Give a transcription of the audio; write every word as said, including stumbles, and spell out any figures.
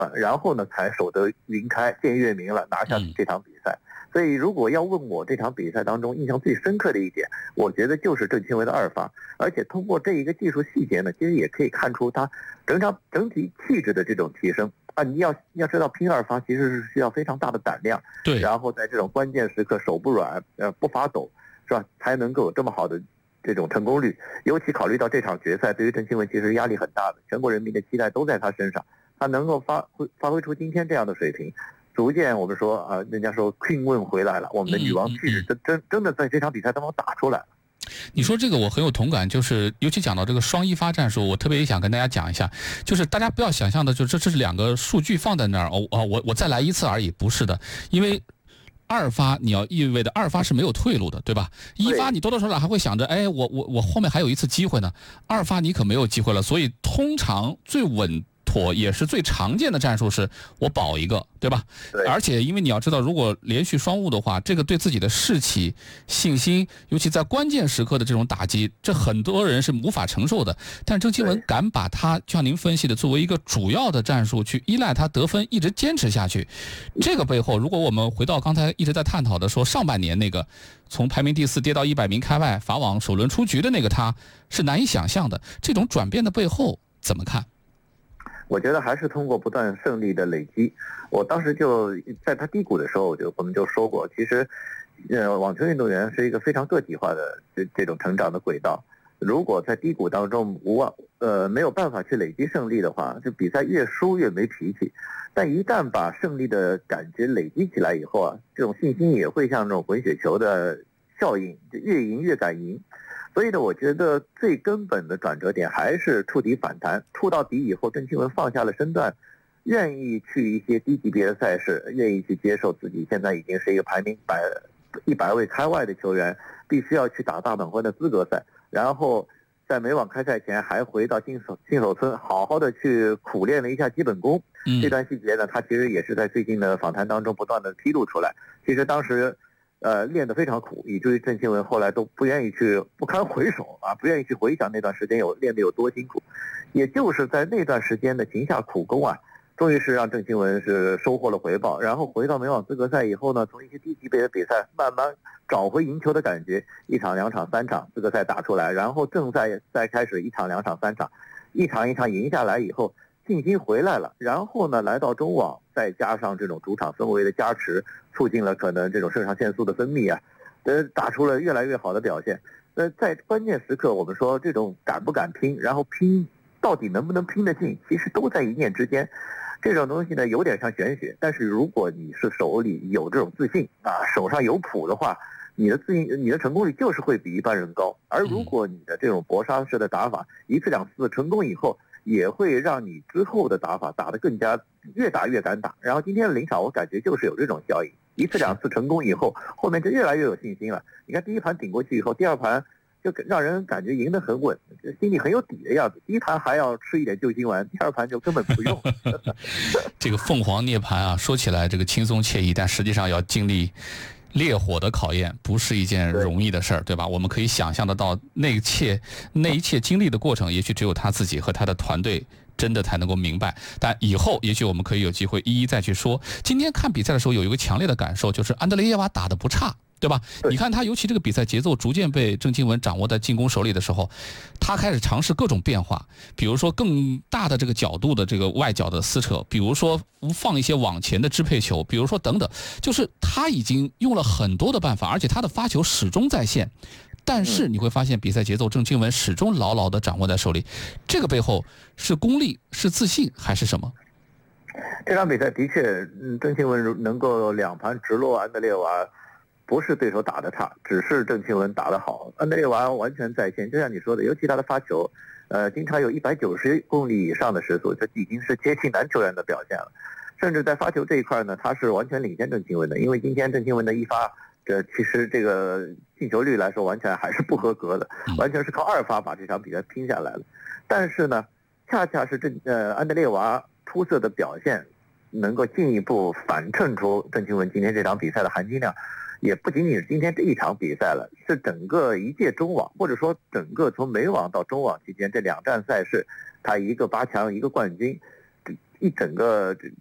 啊，然后呢才守得云开见月明了，拿下这场比赛。嗯，所以如果要问我这场比赛当中印象最深刻的一点，我觉得就是郑钦文的二发，而且通过这一个技术细节呢，其实也可以看出他整场整体气质的这种提升啊。你要要知道拼二发其实是需要非常大的胆量， 对， 然后在这种关键时刻手不软，呃不发抖，是吧？才能够有这么好的这种成功率。尤其考虑到这场决赛对于郑钦文其实压力很大的，全国人民的期待都在他身上，他能够发挥发挥出今天这样的水平。逐渐我们说啊，人家说 Queen 问回来了，我们的女王气质真真真的在这场比赛当中打出来了。 你说这个我很有同感，就是尤其讲到这个双一发战术，我特别想跟大家讲一下，就是大家不要想象的就这这是两个数据放在那儿哦哦，我我再来一次而已，不是的，因为二发你要意味着二发是没有退路的，对吧？一发你多多少少还会想着，哎，我我我后面还有一次机会呢，二发你可没有机会了，所以通常最稳妥也是最常见的战术是我保一个，对吧？ 对。 而且因为你要知道，如果连续双误的话，这个对自己的士气、信心，尤其在关键时刻的这种打击，这很多人是无法承受的。但是郑钦文敢把他就像您分析的，作为一个主要的战术去依赖他得分，一直坚持下去。这个背后，如果我们回到刚才一直在探讨的说上半年那个从排名第四跌到一百名开外，法网首轮出局的那个他，是难以想象的。这种转变的背后怎么看？ 我觉得还是通过不断胜利的累积。我当时就在他低谷的时候，我就我们就说过，其实，呃，网球运动员是一个非常个体化的这这种成长的轨道。如果在低谷当中无望呃没有办法去累积胜利的话，就比赛越输越没脾气。但一旦把胜利的感觉累积起来以后啊，这种信心也会像这种滚雪球的效应，就越赢越敢赢。所以呢，我觉得最根本的转折点还是触底反弹，触到底以后，郑钦文放下了身段，愿意去一些低级别的赛事，愿意去接受自己现在已经是一个排名百一百位开外的球员，必须要去打大满贯的资格赛，然后在美网开赛前还回到新手新手村，好好的去苦练了一下基本功。 嗯， 这段细节呢，他其实也是在最近的访谈当中不断的披露出来。其实当时。呃，练得非常苦，以至于郑钦文后来都不愿意去，不堪回首啊，不愿意去回想那段时间有练得有多辛苦。也就是在那段时间的勤下苦功啊，终于是让郑钦文是收获了回报。然后回到美网资格赛以后呢，从一些低级别的比赛慢慢找回赢球的感觉，一场、两场、三场资格赛打出来，然后正赛再开始一场、两场、三场，一场一场赢下来以后。信心回来了，然后呢，来到中网，再加上这种主场氛围的加持，促进了可能这种肾上腺素的分泌啊，呃，打出了越来越好的表现。呃，在关键时刻，我们说这种敢不敢拼，然后拼到底能不能拼得进，其实都在一念之间。这种东西呢，有点像玄学，但是如果你是手里有这种自信啊，手上有谱的话，你的自信，你的成功率就是会比一般人高。而如果你的这种搏杀式的打法，一次两次成功以后，也会让你之后的打法打得更加越打越敢打。然后今天的临场我感觉就是有这种效应，一次两次成功以后，后面就越来越有信心了。你看第一盘顶过去以后，第二盘就让人感觉赢得很稳，心里很有底的样子。第一盘还要吃一点救心丸，第二盘就根本不用。 这个凤凰涅槃啊，说起来这个轻松惬意，但实际上要经历烈火的考验，不是一件容易的事儿，对吧？我们可以想象得到，那一切那一切经历的过程，也许只有他自己和他的团队真的才能够明白。但以后也许我们可以有机会一一再去说。今天看比赛的时候，有一个强烈的感受，就是安德烈耶娃打得不差。对吧？你看他，尤其这个比赛节奏逐渐被郑钦文掌握在进攻手里的时候，他开始尝试各种变化，比如说更大的这个角度的这个外角的撕扯，比如说放一些往前的支配球，比如说等等，就是他已经用了很多的办法，而且他的发球始终在线。但是你会发现，比赛节奏郑钦文始终牢牢地掌握在手里，这个背后是功力、是自信还是什么？ 这场比赛的确，嗯，郑钦文能够两盘直落安德烈娃。不是对手打得差，只是郑钦文打得好。安德烈娃完全在线，就像你说的，尤其他的发球，呃，经常有一百九十公里以上的时速，这已经是接近男球员的表现了。甚至在发球这一块呢，他是完全领先郑钦文的，因为今天郑钦文的一发，这其实这个进球率来说完全还是不合格的，完全是靠二发把这场比赛拼下来了。但是呢，恰恰是郑呃安德烈娃出色的表现，能够进一步反衬出郑钦文今天这场比赛的含金量。也不仅仅是今天这一场比赛了，是整个一届中网，或者说整个从美网到中网期间这两站赛事，他一个八强一个冠军， 一整个